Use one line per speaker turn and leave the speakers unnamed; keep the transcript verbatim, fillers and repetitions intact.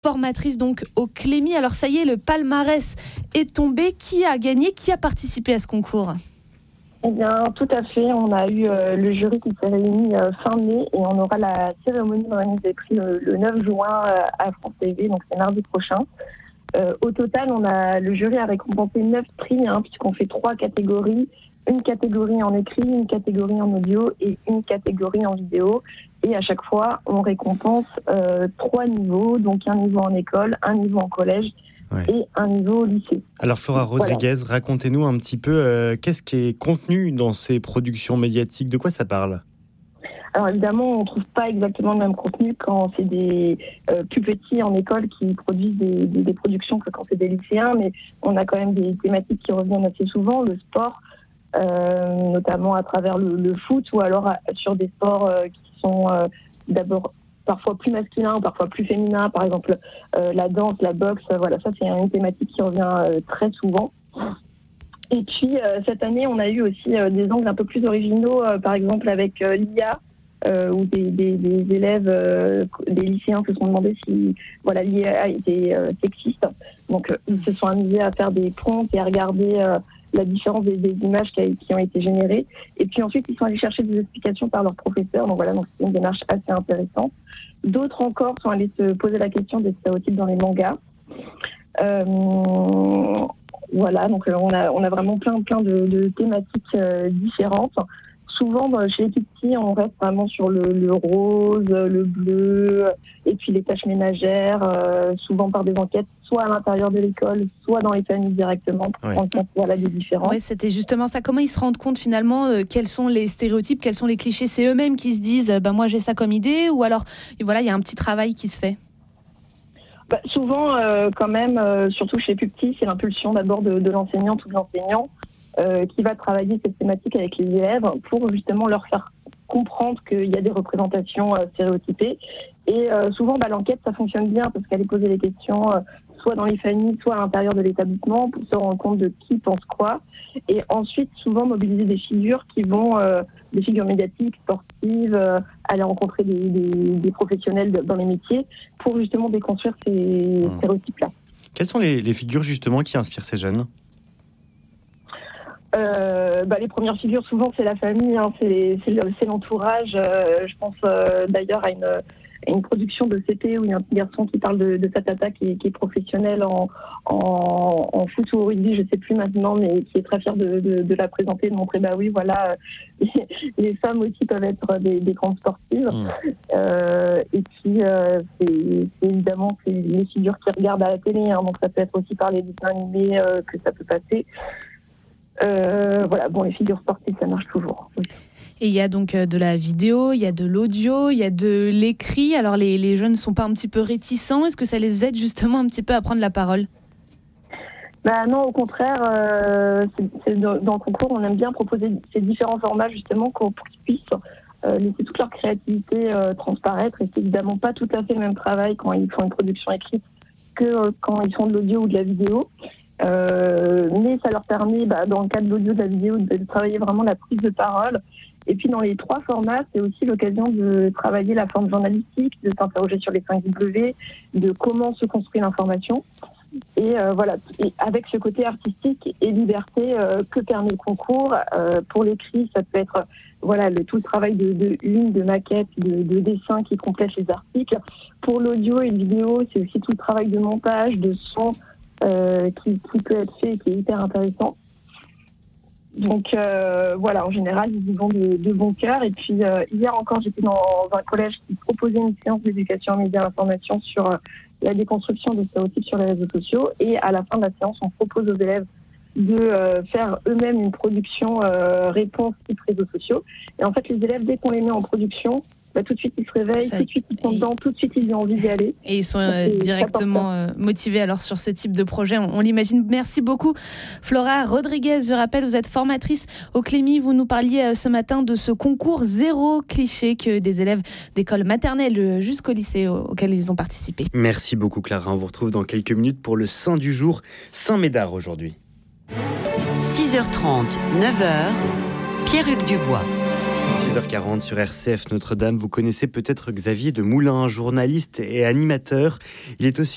Formatrice donc au Clémy. Alors ça y est, le palmarès est tombé. Qui a gagné? Qui a participé à ce concours?
Eh bien, tout à fait. On a eu euh, le jury qui s'est réuni euh, fin mai et on aura la cérémonie de remise des prix le, le neuf juin euh, à France T V, donc c'est mardi prochain. Euh, au total, on a le jury a récompensé neuf prix, hein, puisqu'on fait trois catégories. Une catégorie en écrit, une catégorie en audio et une catégorie en vidéo. Et à chaque fois, on récompense euh, trois niveaux, donc un niveau en école, un niveau en collège ouais. et un niveau au lycée.
Alors Flora Rodriguez, voilà. Racontez-nous un petit peu euh, qu'est-ce qui est contenu dans ces productions médiatiques, de quoi ça parle ?
Alors évidemment, on ne trouve pas exactement le même contenu quand c'est des euh, plus petits en école qui produisent des, des, des productions que quand c'est des lycéens, mais on a quand même des thématiques qui reviennent assez souvent, le sport, Euh, notamment à travers le, le foot ou alors à, sur des sports euh, qui sont euh, d'abord parfois plus masculins ou parfois plus féminins, par exemple euh, la danse, la boxe, euh, voilà, ça c'est une thématique qui revient euh, très souvent. Et puis euh, cette année on a eu aussi euh, des angles un peu plus originaux, euh, par exemple avec euh, l'I A, euh, où des, des, des élèves, euh, des lycéens se sont demandé si voilà, l'I A était euh, sexiste. Donc euh, ils se sont amusés à faire des prompts et à regarder euh, la différence des, des images qui, a, qui ont été générées. Et puis ensuite, ils sont allés chercher des explications par leurs professeurs. Donc voilà, donc c'est une démarche assez intéressante. D'autres encore sont allés se poser la question des stéréotypes dans les mangas. Euh, voilà, donc on a, on a vraiment plein, plein de, de thématiques euh, différentes. Souvent, chez les petits, on reste vraiment sur le, le rose, le bleu, et puis les tâches ménagères, euh, souvent par des enquêtes, soit à l'intérieur de l'école, soit dans les familles directement, pour
oui.
prendre compte voilà, des différences.
Oui, c'était justement ça. Comment ils se rendent compte finalement euh, quels sont les stéréotypes, quels sont les clichés? C'est eux-mêmes qui se disent bah, « moi j'ai ça comme idée » ou alors voilà, il y a un petit travail qui se fait?
Bah, souvent, euh, quand même, euh, surtout chez les plus petits, c'est l'impulsion d'abord de, de l'enseignante ou de l'enseignant. Euh, qui va travailler cette thématique avec les élèves pour justement leur faire comprendre qu'il y a des représentations euh, stéréotypées. Et euh, souvent, bah, l'enquête, ça fonctionne bien parce qu'elle est posée les questions euh, soit dans les familles, soit à l'intérieur de l'établissement pour se rendre compte de qui pense quoi. Et ensuite, souvent, mobiliser des figures qui vont, euh, des figures médiatiques, sportives, euh, aller rencontrer des, des, des professionnels de, dans les métiers pour justement déconstruire ces mmh. stéréotypes-là.
Quelles sont les, les figures justement qui inspirent ces jeunes ?
Euh, bah, les premières figures, souvent, c'est la famille, hein, c'est, c'est, c'est l'entourage. Euh, je pense euh, d'ailleurs à une, à une production de C P où il y a un petit garçon qui parle de, de sa tata qui est, qui est professionnel en, en, en foot ou au rugby, je ne sais plus maintenant, mais qui est très fier de, de, de la présenter, de montrer, bah oui, voilà, les, les femmes aussi peuvent être des, des grandes sportives. Mmh. Euh, et puis, euh, c'est, c'est évidemment c'est les figures qui regardent à la télé, hein, donc ça peut être aussi par les dessins animés euh, que ça peut passer. Euh, voilà, bon, les figures sportives, ça marche toujours. Oui.
Et il y a donc de la vidéo, il y a de l'audio, il y a de l'écrit. Alors, les, les jeunes ne sont pas un petit peu réticents? Est-ce que ça les aide justement un petit peu à prendre la parole?
Bah non, au contraire, euh, c'est, c'est dans, dans le concours, on aime bien proposer ces différents formats justement pour qu'ils puissent euh, laisser toute leur créativité euh, transparaître. Et c'est évidemment pas tout à fait le même travail quand ils font une production écrite que euh, quand ils font de l'audio ou de la vidéo. Euh, mais ça leur permet, bah, dans le cas de l'audio, de la vidéo, de, de travailler vraiment la prise de parole. Et puis dans les trois formats, c'est aussi l'occasion de travailler la forme journalistique, de s'interroger sur les cinq W, de comment se construit l'information. Et euh, voilà, et avec ce côté artistique et liberté euh, que permet le concours. Euh, pour l'écrit, ça peut être voilà le tout le travail de, de une, de maquette, de, de dessin qui complète les articles. Pour l'audio et la vidéo, c'est aussi tout le travail de montage, de son. Euh, qui, qui peut être fait et qui est hyper intéressant. Donc euh, voilà, en général, ils y vont de, de bon cœur. Et puis euh, hier encore, j'étais dans un collège qui proposait une séance d'éducation aux médias et information sur euh, la déconstruction des stéréotypes sur les réseaux sociaux. Et à la fin de la séance, on propose aux élèves de euh, faire eux-mêmes une production euh, réponse type réseaux sociaux. Et en fait, les élèves, dès qu'on les met en production, bah, tout de suite ils se réveillent, ça, tout de suite ils sont dedans, tout de suite ils ont envie d'y aller.
Et ils sont euh, directement euh, motivés alors sur ce type de projet, on, on l'imagine. Merci beaucoup Flora Rodriguez. Je rappelle, vous êtes formatrice au Clémy. Vous nous parliez euh, ce matin de ce concours zéro cliché que des élèves d'école maternelle jusqu'au lycée au, auquel ils ont participé.
Merci beaucoup Clara, on vous retrouve dans quelques minutes pour le Saint du jour, Saint-Médard aujourd'hui.
six heures trente, neuf heures, Pierre-Hugues Dubois.
six heures quarante sur R C F Notre-Dame. Vous connaissez peut-être Xavier de Moulin, journaliste et animateur. Il est aussi